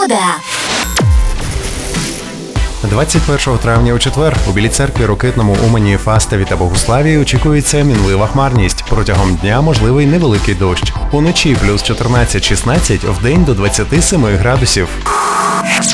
Погода. 21 травня у четвер у Білій Церкві, Рокитному, Умані, Фастові та Богуславії очікується мінлива хмарність. Протягом дня можливий невеликий дощ. Уночі плюс 14-16, вдень до 27 градусів.